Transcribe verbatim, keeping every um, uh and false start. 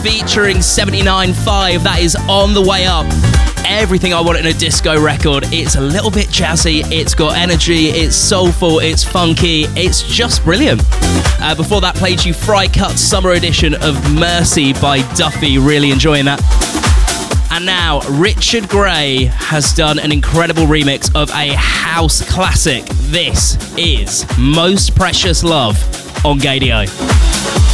featuring seventy-nine point five. That is On the Way Up. Everything I want in a disco record. It's a little bit jazzy, it's got energy, it's soulful, it's funky, it's just brilliant. Uh, before that, played you Fry Cut's summer edition of Mercy by Duffy. Really enjoying that. And now, Richard Gray has done an incredible remix of a house classic. This is Most Precious Love on Gaydio.